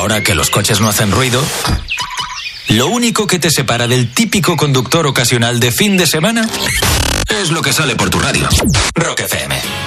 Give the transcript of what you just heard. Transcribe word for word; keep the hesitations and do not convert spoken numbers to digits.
Ahora que los coches no hacen ruido, lo único que te separa del típico conductor ocasional de fin de semana es lo que sale por tu radio. Rock F M.